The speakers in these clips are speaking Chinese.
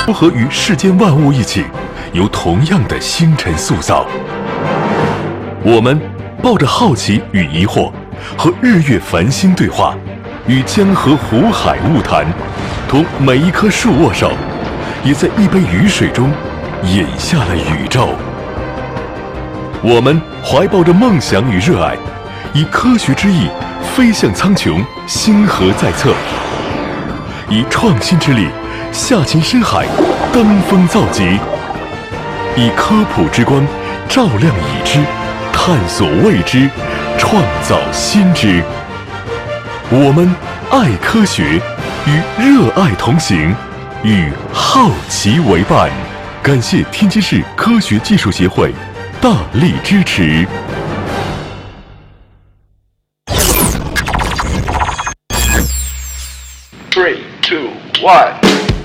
如何与世间万物一起，由同样的星辰塑造。我们抱着好奇与疑惑，和日月繁星对话，与江河湖海物谈，同每一棵树握手，也在一杯雨水中饮下了宇宙。我们怀抱着梦想与热爱，以科学之翼飞向苍穹，星河在侧；以创新之力下潜深海，登峰造极；以科普之光照亮已知，探索未知，创造新知。我们爱科学，与热爱同行，与好奇为伴。感谢天津市科学技术协会大力支持。 3、2、1。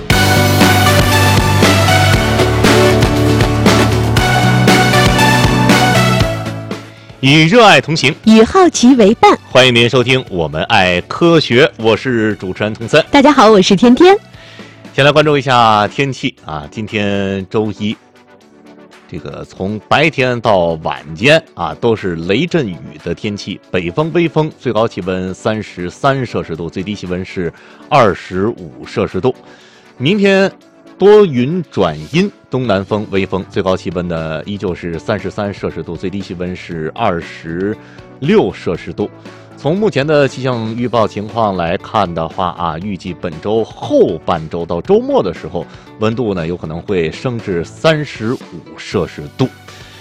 与热爱同行， 与好奇为伴。 欢迎您收听我们爱科学，我是主持人童森。 大家好，我是天天。 先来关注一下天气啊，今天周一，这个从白天到晚间啊，都是雷阵雨的天气，北风微风，最高气温33摄氏度，最低气温是25摄氏度。明天多云转阴，东南风微风，最高气温呢依旧是33摄氏度，最低气温是26摄氏度。从目前的气象预报情况来看的话啊，预计本周后半周到周末的时候，温度呢有可能会升至35摄氏度。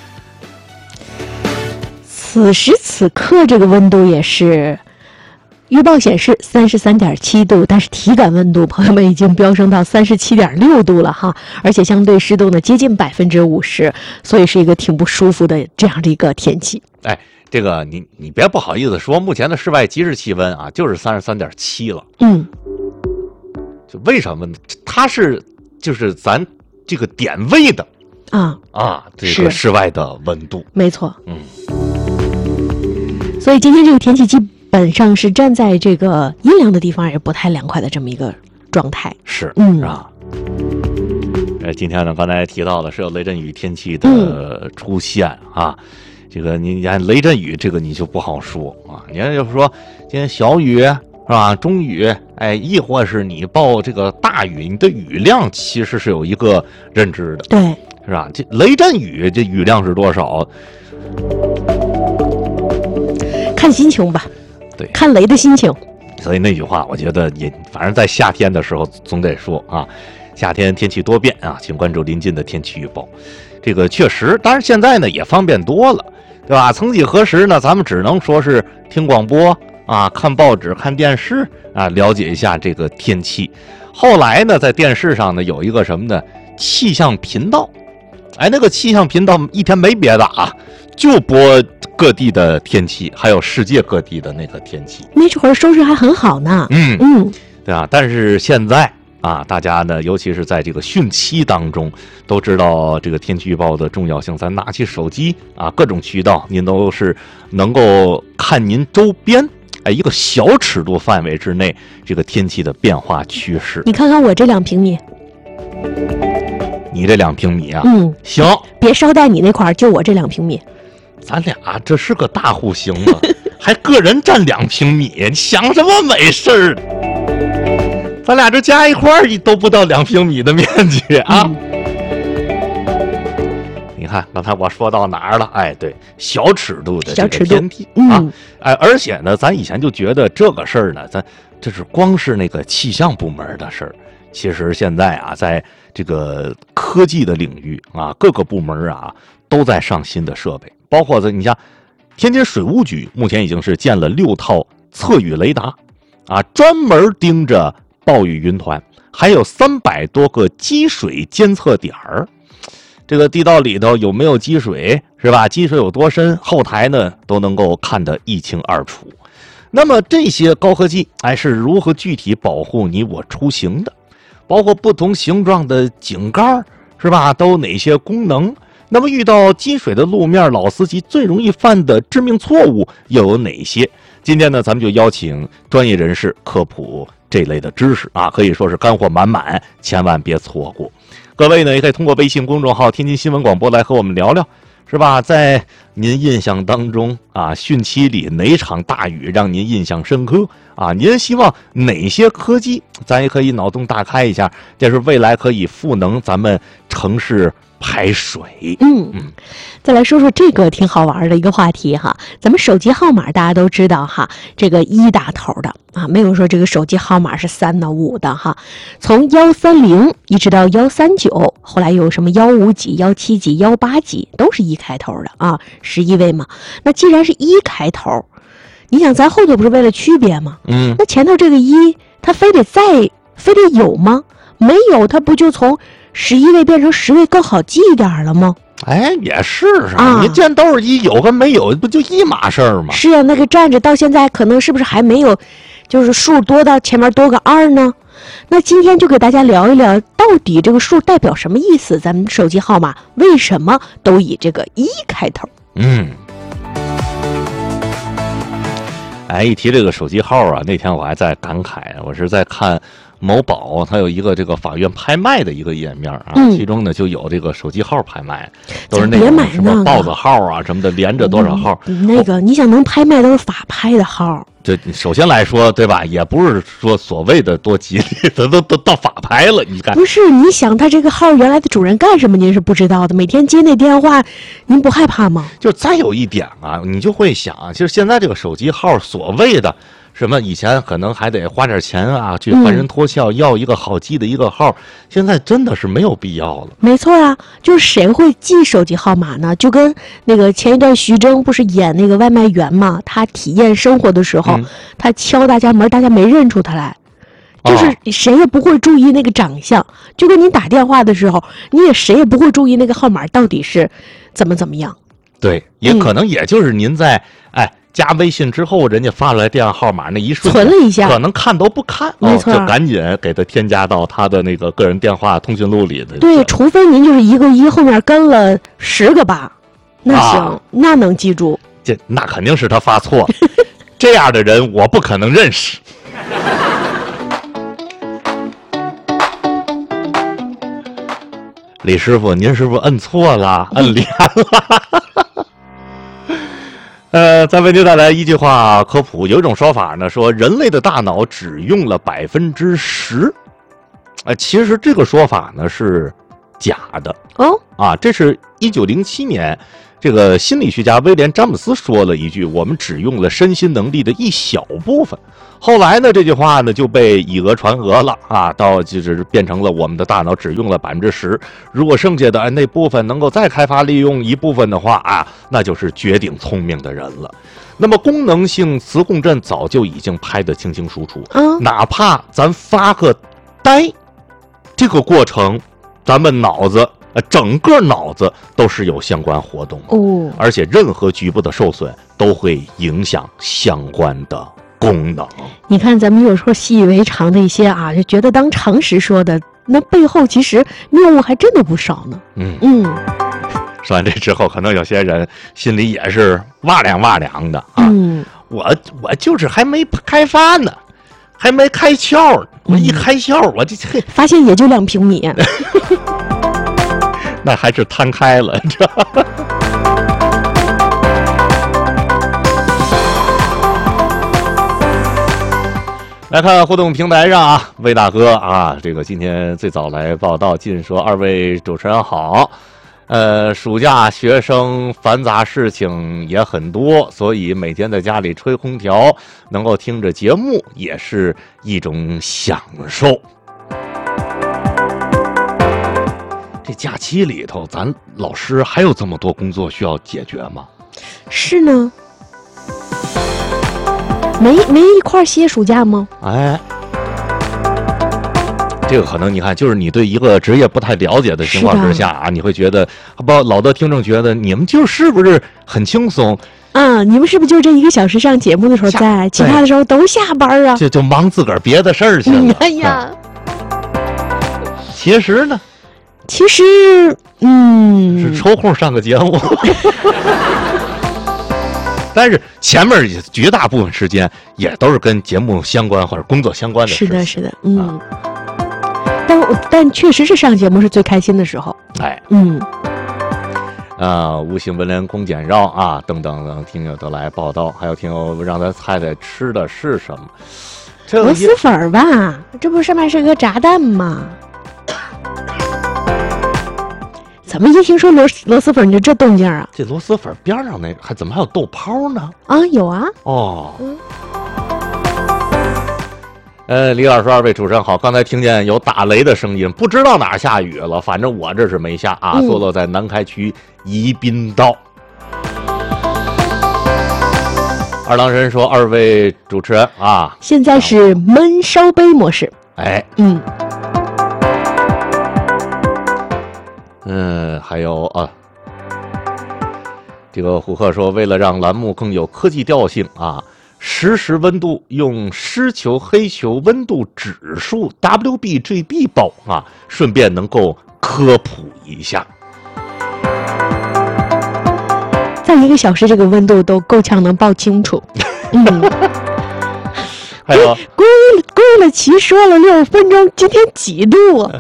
此时此刻这个温度也是预报显示33.7度，但是体感温度朋友们已经飙升到37.6度了哈，而且相对湿度呢接近50%，所以是一个挺不舒服的这样的一个天气。 哎，这个你别不好意思说，目前的室外即时气温啊就是33.7了。就为什么呢？它是就是咱这个点位的这个室外的温度。 没错。所以今天这个天气基本上是站在这个阴凉的地方也不太凉快的这么一个状态。 是啊。今天呢，刚才提到的是有雷阵雨天气的出现啊。这个你看雷阵雨，这个你就不好说啊。你看就是说，今天小雨是吧，中雨，哎，亦或是你报这个大雨，你的雨量其实是有一个认知的， 对， 是吧？这雷阵雨这雨量是多少？ 看心情吧， 对， 看雷的心情。 所以那句话，我觉得也反正在夏天的时候总得说啊，夏天天气多变啊，请关注临近的天气预报。这个确实，当然现在呢也方便多了。对吧？曾几何时呢，咱们只能说是听广播啊、看报纸、看电视啊，了解一下这个天气。后来呢，在电视上呢有一个什么呢？气象频道。哎，那个气象频道一天没别的啊，就播各地的天气，还有世界各地的那个天气。 那会儿收视还很好呢。 对啊。但是现在啊，大家呢，尤其是在这个汛期当中，都知道这个天气预报的重要性。咱拿起手机啊，各种渠道，您都是能够看您周边一个小尺度范围之内这个天气的变化趋势。 你看看我这2平米， 你这2平米啊，行， 别捎带你那块儿，就我这2平米。 咱俩这是个大户型啊，还个人占2平米，你想什么美事儿？咱俩这加一块儿都不到2平米的面积啊！你看刚才我说到哪儿了？哎，对，小尺度的这个天气啊，哎，而且呢，咱以前就觉得这个事儿呢，咱这是光是那个气象部门的事儿。其实现在啊，在这个科技的领域啊，各个部门啊都在上新的设备，包括你像天津水务局目前已经是建了6套测雨雷达啊，专门盯着暴雨云团，还有300多个积水监测点儿。这个地道里头有没有积水，是吧？积水有多深，后台呢都能够看得一清二楚。那么这些高科技是如何具体保护你我出行的？包括不同形状的井盖，是吧？都有哪些功能？那么遇到积水的路面，老司机最容易犯的致命错误又有哪些？今天呢，咱们就邀请专业人士科普这类的知识啊，可以说是干货满满，千万别错过。 各位呢也可以通过微信公众号天津新闻广播来和我们聊聊，是吧？在您印象当中啊，汛期里哪场大雨让您印象深刻啊？您希望哪些科技？咱也可以脑洞大开一下，这是未来可以赋能咱们城市排水。 再来说说这个挺好玩的一个话题哈，咱们手机号码大家都知道哈，这个1打头的啊，没有说这个手机号码是3的5的哈，从130一直到139，后来有什么15几、17几、18几，都是1开头的啊，11位嘛。那既然是1开头，你想咱后头不是为了区别吗？那前头这个1，它非得有吗？没有，它不就从11位变成10位更好记一点了吗？ 哎，也是啊，你见都是1，有跟没有不就一码事儿吗？ 是啊，那个站着到现在可能是不是还没有，就是数多到前面多个2呢？那今天就给大家聊一聊，到底这个数代表什么意思？咱们手机号码为什么都以这个1开头？ 哎，一提这个手机号啊，那天我还在感慨，我是在看某宝，它有一个这个法院拍卖的一个页面啊，其中呢就有这个手机号拍卖，都是那种什么豹子号啊什么的，连着多少号。 那个你想能拍卖都是法拍的号。 这首先来说，对吧？也不是说所谓的多吉利，都到法拍了。你看， 不是你想他这个号原来的主人干什么，您是不知道的。每天接那电话，您不害怕吗？ 就再有一点啊，你就会想，就是现在这个手机号所谓的什么，以前可能还得花点钱啊，去还人托孝，要一个好记的一个号，现在真的是没有必要了。 没错啊，就是谁会记手机号码呢？就跟那个前一段徐峥不是演那个外卖员嘛，他体验生活的时候，他敲大家门，大家没认出他来。就是谁也不会注意那个长相，就跟你打电话的时候，谁也不会注意那个号码到底是怎么样。 对，也可能也就是您在加微信之后，人家发来电话号码那一瞬存了一下， 可能看都不看， 没错， 就赶紧给他添加到他的那个个人电话通讯录里的。 对，除非您就是一个1后面跟了10个8，那行，那能记住。 那肯定是他发错，这样的人我不可能认识。李师傅，您是不是摁错了，摁连了？再为您带来一句话科普，有一种说法呢，说人类的大脑只用了10%，其实这个说法呢是假的这是1907年，这个心理学家威廉·詹姆斯说了一句：“我们只用了身心能力的一小部分。”后来呢，这句话呢就被以讹传讹了到就是变成了我们的大脑只用了10%，如果剩下的那部分能够再开发利用一部分的话那就是绝顶聪明的人了。那么功能性磁共振早就已经拍得清清楚楚，哪怕咱发个呆，这个过程咱们整个脑子都是有相关活动而且任何局部的受损都会影响相关的功能。 你看咱们有时候习以为常的一些就觉得当常识说的，那背后其实谬误还真的不少呢。 说完这之后，可能有些人心里也是哇凉的我就是还没开发呢，还没开窍呢，我一开窍我这发现也就2平米那还是摊开了，你知道吗？来看互动平台上魏大哥这个今天最早来报道，进说2位主持人好。暑假学生繁杂事情也很多，所以每天在家里吹空调，能够听着节目也是一种享受。这假期里头，咱老师还有这么多工作需要解决吗？ 是呢，没一块歇暑假吗？ 这个可能你看，就是你对一个职业不太了解的情况之下你会觉得，老多听众觉得你们就是不是很轻松？ 你们是不是就这1个小时上节目的时候在，其他的时候都下班就忙自个儿别的事儿去了。 哎呀， 其实呢？ 其实， 是抽空上个节目，但是前面绝大部分时间也都是跟节目相关或者工作相关的事情。 是的， 但确实是上节目是最开心的时候。 哎，无性文联公检绕啊，等等听友都来报道，还有听友让咱猜猜吃的是什么？ 螺蛳粉吧，这不是上面是个炸弹吗？怎么一听说螺蛳粉就这动静啊？ 这螺蛳粉边上那怎么还有豆泡呢？ 啊，有啊。 哦。李老师，二位主持人好，刚才听见有打雷的声音，不知道哪儿下雨了，反正我这是没下啊，坐落在南开区宜宾道。二郎神说，二位主持人啊， 现在是焖烧杯模式。 哎，还有啊，这个胡克说，为了让栏目更有科技调性啊，实时温度用湿球黑球温度指数 WBGB 报啊，顺便能够科普一下。 在1个小时这个温度都够呛能报清楚。 还有归了齐说了6分钟，今天几度啊？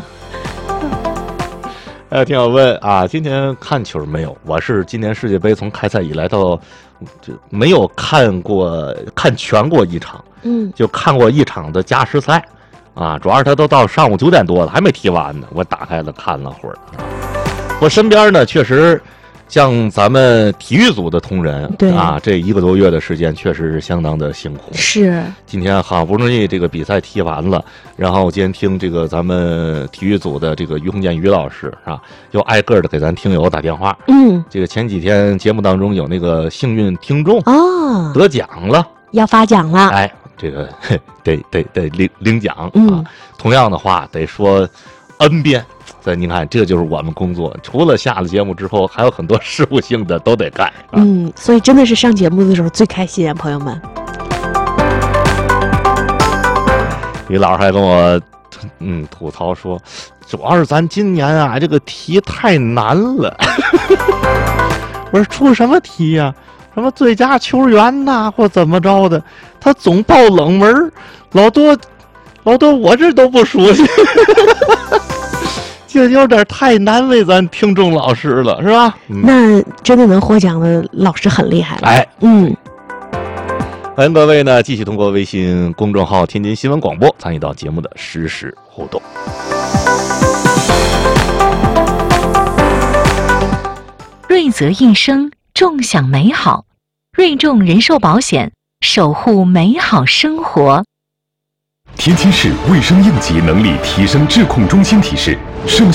听友问啊，今天看球没有？我是今年世界杯从开赛以来到就没有看全过一场，就看过一场的加时赛啊，主要是他都到上午9点多了还没踢完呢，我打开了看了会儿。我身边呢确实像咱们体育组的同仁啊，这1个多月的时间确实是相当的辛苦。 是， 今天好不容易这个比赛踢完了，然后今天听这个咱们体育组的这个于洪建于老师啊，又挨个的给咱听友打电话。这个前几天节目当中有那个幸运听众得奖了， 要发奖了。 哎，这个得领奖啊。同样的话得说 N 遍。您看，这就是我们工作，除了下了节目之后，还有很多事务性的都得干。 所以真的是上节目的时候最开心啊，朋友们。 李老师还跟我吐槽说，主要是咱今年啊这个题太难了。我说出什么题呀？什么最佳球员呐，或怎么着的，他总报冷门，老多我这都不熟悉。这有点太难为咱听众老师了，是吧？ 那真的能获奖的老师很厉害了。 哎，欢迎各位呢继续通过微信公众号天津新闻广播参与到节目的实时互动。 瑞泽应声，众享美好。瑞众人寿保险，守护美好生活。 天津市卫生应急能力提升治控中心提示：